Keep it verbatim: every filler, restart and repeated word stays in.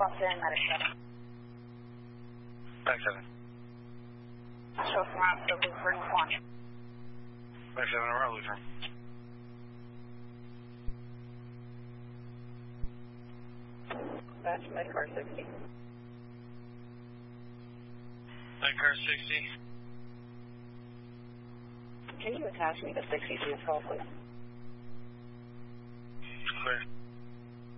clocked in at a seven. Back seven. Show from out, so Lutheran with one. Back seven, around Lutheran. That's my car sixty. Back car sixty. Can you attach me to sixty-two call, please? Clear.